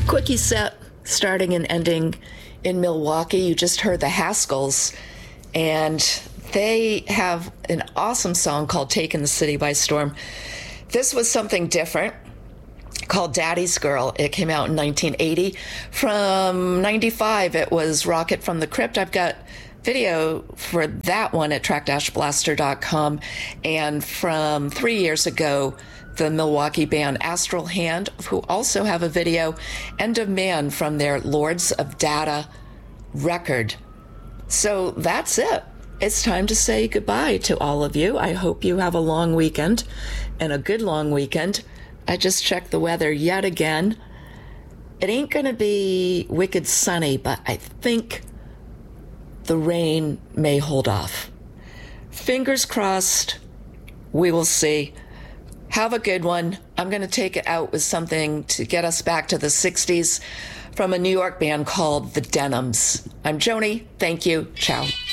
Quickie set starting and ending in Milwaukee. You just heard the Haskells, and they have an awesome song called Taking the City by Storm. This was something different called Daddy's Girl. It came out in 1980. From 95, it was Rocket from the Crypt. I've got video for that one at track-blaster.com. And from 3 years ago, the Milwaukee band Astral Hand, who also have a video, End of Man, from their Lords of Data record. So that's it. It's time to say goodbye to all of you. I hope you have a long weekend, and a good long weekend. I just checked the weather yet again. It ain't going to be wicked sunny, but I think the rain may hold off. Fingers crossed. We will see. Have a good one. I'm going to take it out with something to get us back to the 60s from a New York band called The Denims. I'm Joni. Thank you. Ciao.